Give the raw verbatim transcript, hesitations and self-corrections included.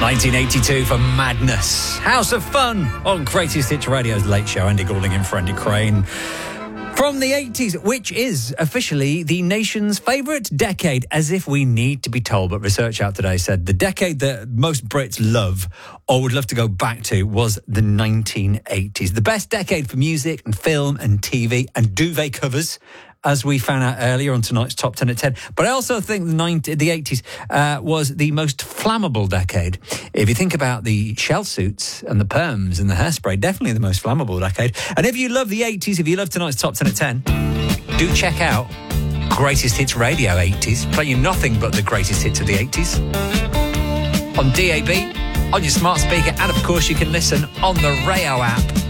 nineteen eighty-two for Madness. House of Fun on Greatest Hits Radio's Late Show. Andy Goulding and Freddie Crane. From the eighties, which is officially the nation's favourite decade, as if we need to be told. But research out today said the decade that most Brits love or would love to go back to was the nineteen eighties. The best decade for music and film and T V and duvet covers, as we found out earlier on tonight's Top ten at ten. But I also think the nineties, the eighties uh, was the most flammable decade. If you think about the shell suits and the perms and the hairspray, definitely the most flammable decade. And if you love the eighties, if you love tonight's Top ten at ten, do check out Greatest Hits Radio eighties, playing nothing but the greatest hits of the eighties. On D A B, on your smart speaker, and of course you can listen on the Rayo app.